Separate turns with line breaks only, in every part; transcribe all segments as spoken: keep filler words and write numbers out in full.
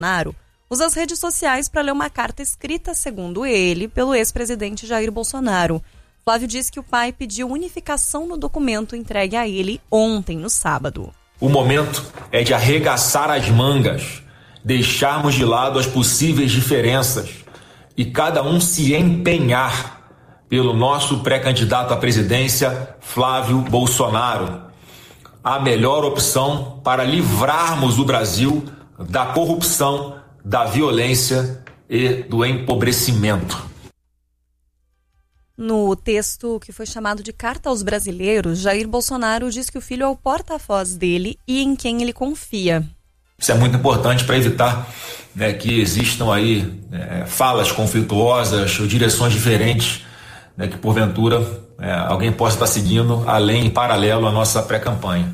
Bolsonaro usa as redes sociais para ler uma carta escrita, segundo ele, pelo ex-presidente Jair Bolsonaro. Flávio diz que o pai pediu unificação no documento entregue a ele ontem, no sábado.
O momento é de arregaçar as mangas, deixarmos de lado as possíveis diferenças e cada um se empenhar pelo nosso pré-candidato à presidência, Flávio Bolsonaro, a melhor opção para livrarmos o Brasil da corrupção, da violência e do empobrecimento.
No texto que foi chamado de Carta aos Brasileiros, Jair Bolsonaro diz que o filho é o porta-voz dele e em quem ele confia.
Isso é muito importante para evitar, né, que existam aí é, falas conflituosas ou direções diferentes, né, que porventura é, alguém possa estar seguindo além, em paralelo à nossa pré-campanha.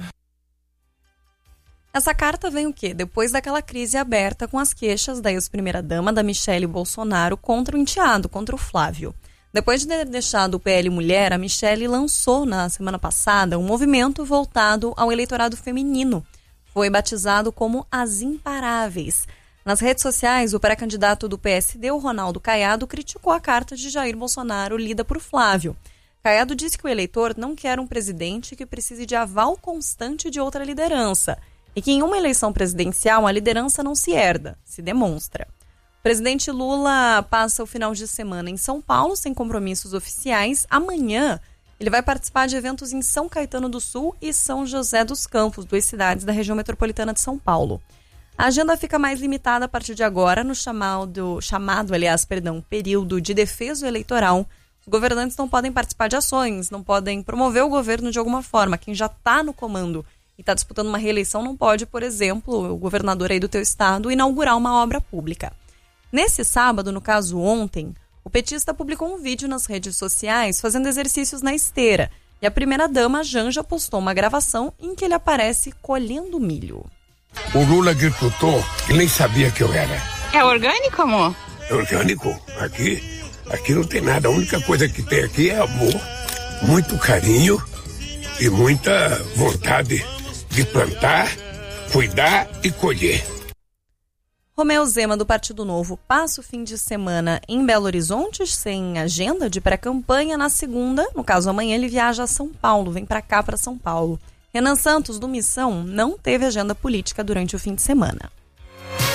Essa carta vem o quê? Depois daquela crise aberta com as queixas da ex-primeira-dama, da Michele Bolsonaro, contra o enteado, contra o Flávio. Depois de ter deixado o P L Mulher, a Michele lançou na semana passada um movimento voltado ao eleitorado feminino. Foi batizado como As Imparáveis. Nas redes sociais, o pré-candidato do P S D, o Ronaldo Caiado, criticou a carta de Jair Bolsonaro lida por Flávio. Caiado disse que o eleitor não quer um presidente que precise de aval constante de outra liderança e que em uma eleição presidencial a liderança não se herda, se demonstra. O presidente Lula passa o final de semana em São Paulo sem compromissos oficiais. Amanhã ele vai participar de eventos em São Caetano do Sul e São José dos Campos, duas cidades da região metropolitana de São Paulo. A agenda fica mais limitada a partir de agora no chamado, chamado aliás, perdão, período de defesa eleitoral. Os governantes não podem participar de ações, não podem promover o governo de alguma forma. Quem já está no comando e está disputando uma reeleição não pode, por exemplo, o governador aí do teu estado, inaugurar uma obra pública. Nesse sábado, no caso ontem, o petista publicou um vídeo nas redes sociais fazendo exercícios na esteira. E a primeira-dama, Janja, postou uma gravação em que ele aparece colhendo milho.
O Lula agricultor, ele nem sabia que eu era.
É orgânico, amor?
É orgânico? Aqui, aqui não tem nada. A única coisa que tem aqui é amor, muito carinho e muita vontade de plantar, cuidar e colher.
Romeu Zema, do Partido Novo, passa o fim de semana em Belo Horizonte, sem agenda de pré-campanha. Na segunda, no caso amanhã, ele viaja a São Paulo, vem para cá, para São Paulo. Renan Santos, do Missão, não teve agenda política durante o fim de semana.